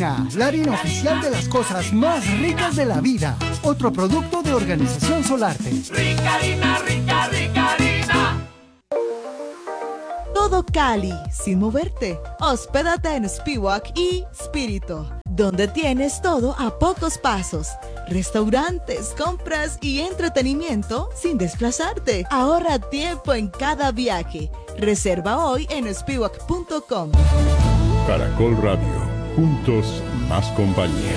Harina, la harina oficial de las cosas más ricas de la vida. Otro producto de Organización Solarte. Rica harina, rica, rica harina. Todo Cali, sin moverte. Hospédate en Spiwak y Spirito, donde tienes todo a pocos pasos. Restaurantes, compras y entretenimiento sin desplazarte. Ahorra tiempo en cada viaje. Reserva hoy en spiwak.com. Caracol Radio, juntos más compañía.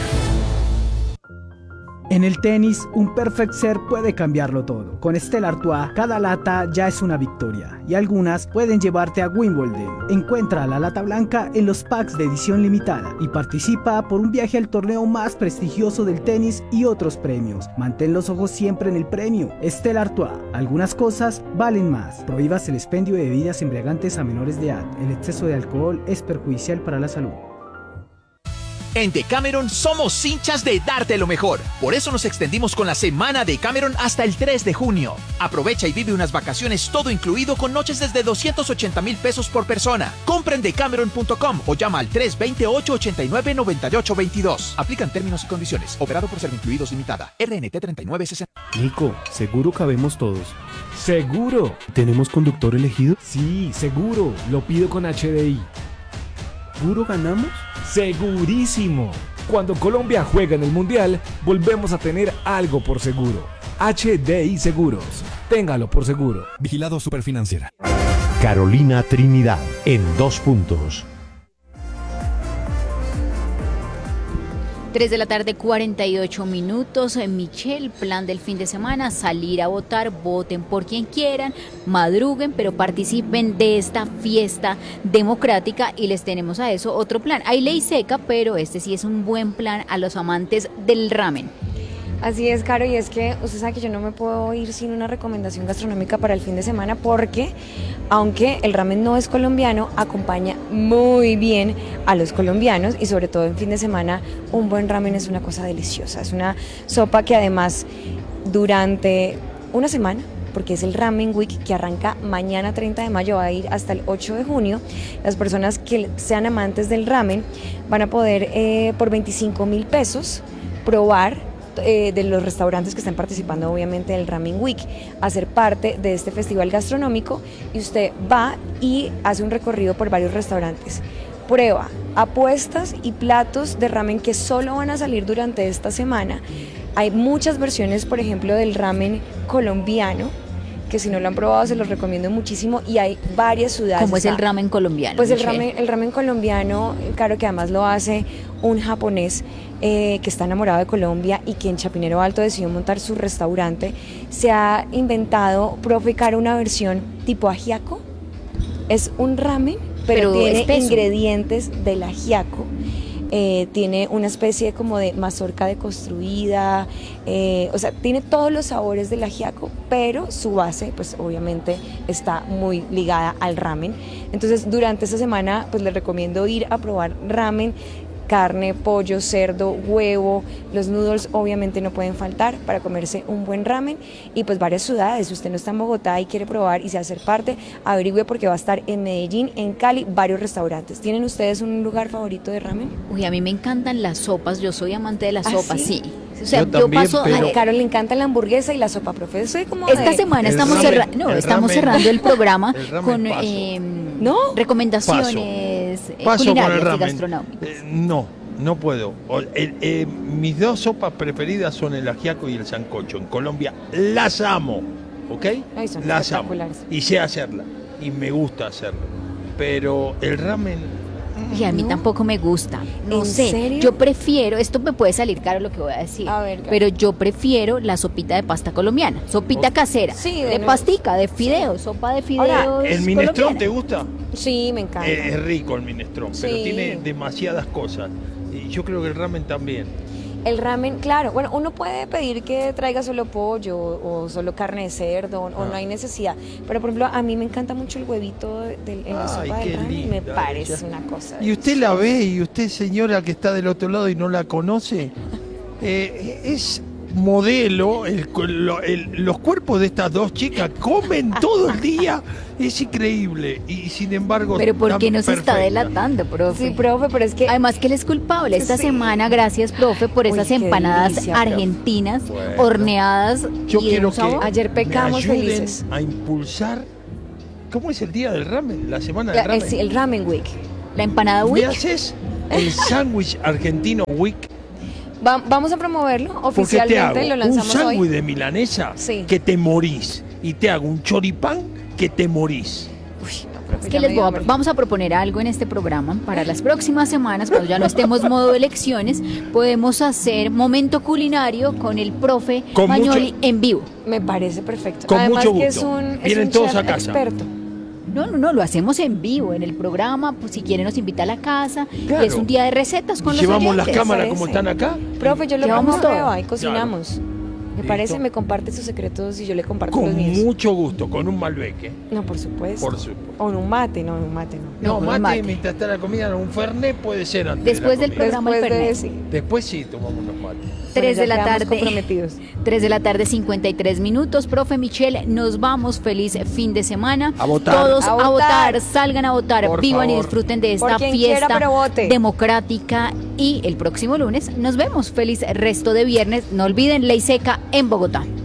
En el tenis, un perfect serve puede cambiarlo todo. Con Stella Artois, cada lata ya es una victoria y algunas pueden llevarte a Wimbledon. Encuentra la lata blanca en los packs de edición limitada y participa por un viaje al torneo más prestigioso del tenis y otros premios. Mantén los ojos siempre en el premio. Stella Artois, algunas cosas valen más. Prohíbas el expendio de bebidas embriagantes a menores de edad. El exceso de alcohol es perjudicial para la salud. En Decameron somos hinchas de darte lo mejor. Por eso nos extendimos con la semana Decameron hasta el 3 de junio. Aprovecha y vive unas vacaciones todo incluido con noches desde 280,000 pesos por persona. Compra en decameron.com o llama al 328-89-9822. Aplican términos y condiciones. Operado por Servincluidos Limitada. RNT 3960. Nico, ¿seguro cabemos todos? ¡Seguro! ¿Tenemos conductor elegido? Sí, seguro. Lo pido con HDI. ¿Seguro ganamos? ¡Segurísimo! Cuando Colombia juega en el Mundial, volvemos a tener algo por seguro. HDI Seguros. Téngalo por seguro. Vigilado Superfinanciera. Carolina Trinidad, en 2 puntos. 3 de la tarde, 48 minutos. Michelle, plan del fin de semana, salir a votar, voten por quien quieran, madruguen, pero participen de esta fiesta democrática y les tenemos a eso otro plan. Hay ley seca, pero este sí es un buen plan a los amantes del ramen. Así es, Caro, y es que usted sabe que yo no me puedo ir sin una recomendación gastronómica para el fin de semana porque, aunque el ramen no es colombiano, acompaña muy bien a los colombianos y sobre todo en fin de semana un buen ramen es una cosa deliciosa. Es una sopa que además durante una semana, porque es el Ramen Week que arranca mañana 30 de mayo, va a ir hasta el 8 de junio, las personas que sean amantes del ramen van a poder por 25,000 pesos probar de los restaurantes que están participando obviamente del Ramen Week, hacer parte de este festival gastronómico y usted va y hace un recorrido por varios restaurantes. Prueba apuestas y platos de ramen que solo van a salir durante esta semana. Hay muchas versiones, por ejemplo, del ramen colombiano, que si no lo han probado se los recomiendo muchísimo y hay varias ciudades. ¿Cómo es el ramen colombiano? Pues el ramen colombiano, claro que además lo hace un japonés que está enamorado de Colombia y que en Chapinero Alto decidió montar su restaurante. Se ha inventado, profe Caro, una versión tipo ajiaco. Es un ramen, pero tiene espeso, ingredientes del ajiaco. Tiene una especie como de mazorca deconstruida, o sea, tiene todos los sabores del ajiaco, pero su base, pues obviamente está muy ligada al ramen. Entonces, durante esta semana, pues les recomiendo ir a probar ramen, carne, pollo, cerdo, huevo, los noodles obviamente no pueden faltar para comerse un buen ramen y pues varias ciudades. Si usted no está en Bogotá y quiere probar y se hacer parte, averigüe porque va a estar en Medellín, en Cali, varios restaurantes. ¿Tienen ustedes un lugar favorito de ramen? Uy, a mí me encantan las sopas, yo soy amante de las sopas, ¿sí? O sea, yo paso, pero... a Carol le encanta la hamburguesa y la sopa, profe. Soy como esta semana estamos cerrando el programa con recomendaciones culinarias y gastronómicas. No puedo. Mis dos sopas preferidas son el ajiaco y el sancocho. En Colombia las amo, ¿ok? Las amo. Y sé hacerla. Y me gusta hacerlo. Pero el ramen... Y a mí tampoco me gusta. No sé. ¿Serio? Yo prefiero, esto me puede salir caro lo que voy a decir, pero yo prefiero la sopita de pasta colombiana, sopita casera, de pastica, de fideos, sopa de fideos. Ahora, ¿el minestrón te gusta? Sí, me encanta. Es rico el minestrón, pero tiene demasiadas cosas. Y yo creo que el ramen también. El ramen, claro, bueno, uno puede pedir que traiga solo pollo o solo carne de cerdo o no hay necesidad, pero por ejemplo a mí me encanta mucho el huevito en la sopa del ramen y me parece una cosa. Y usted la ve y usted, señora que está del otro lado y no la conoce, es modelo, los cuerpos de estas dos chicas comen todo el día. Es increíble. Y sin embargo. Pero ¿por qué nos está perfecta. delatando, profe? Sí, profe, pero es que. Además que él es culpable. Esta semana, gracias, profe, por esas qué empanadas delicia, argentinas, Bueno. horneadas. Yo y de quiero un sabor. que Ayer pecamos me ayuden felices. a impulsar. ¿Cómo es el día del ramen? La semana del ramen. El Ramen Week. La empanada ¿Me week. haces el sándwich argentino week? Vamos a promoverlo Porque te oficialmente, hago lo un lanzamos sándwich hoy. de milanesa Sí. que te morís. Y te hago un choripán que te morís. Es que vamos a proponer algo en este programa para las próximas semanas, cuando ya no estemos modo elecciones, podemos hacer momento culinario con el profe Con Magnoli mucho- en vivo. Me parece perfecto. Con Además mucho que es gusto. un Vienen todos chef a casa. experto. No, lo hacemos en vivo en el programa, pues si quiere nos invita a la casa, Claro. y es un día de recetas con Y los llevamos las oyentes. cámaras como están acá. Profe, yo lo Llevamos pongo a todo. prueba y cocinamos. Me Listo. parece, me comparte sus secretos y yo le comparto los Con míos. mucho gusto, con un Malbec. No, por supuesto. Por supuesto. O en un mate, no. No, con un mate, mate. mientras está la comida, un fernet puede ser antes Después de del la comida. programa el Después de Fernet. Después sí, tomamos unos mates. 3 de la quedamos tarde. comprometidos. 3 de la tarde, 53 minutos. Profe Michelle, nos vamos. Feliz fin de semana. A votar. Todos A a votar. votar. Salgan a votar. Por Vivan y favor. disfruten de Por esta quien quiera, fiesta pero vote. democrática. Y el próximo lunes nos vemos. Feliz resto de viernes. No olviden Ley Seca en Bogotá.